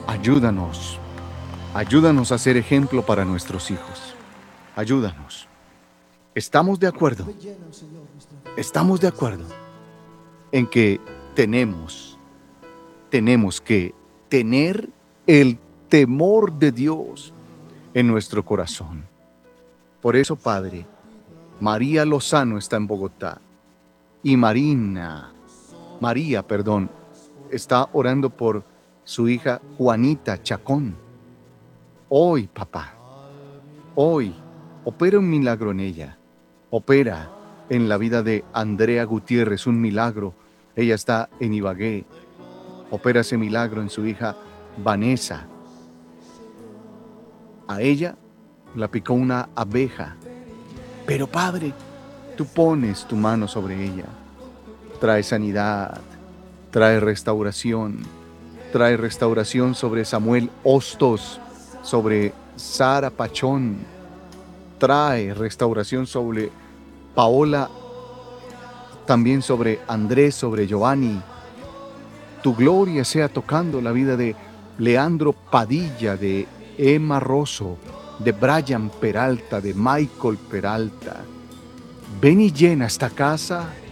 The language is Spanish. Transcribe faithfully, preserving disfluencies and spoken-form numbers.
Ayúdanos, ayúdanos a ser ejemplo para nuestros hijos. Ayúdanos. Estamos de acuerdo, estamos de acuerdo en que tenemos, tenemos que tener el temor de Dios en nuestro corazón. Por eso, Padre, María Lozano está en Bogotá y Marina, María, perdón, está orando por su hija Juanita Chacón. Hoy, papá, hoy, opera un milagro en ella. Opera en la vida de Andrea Gutiérrez un milagro. Ella está en Ibagué. Opera ese milagro en su hija Vanessa. A ella la picó una abeja. Pero Padre, tú pones tu mano sobre ella. Trae sanidad, trae restauración. Trae restauración sobre Samuel Hostos, sobre Sara Pachón. Trae restauración sobre Paola, también sobre Andrés, sobre Giovanni. Tu gloria sea tocando la vida de Leandro Padilla, de Emma Rosso, de Brian Peralta, de Michael Peralta. Ven y llena esta casa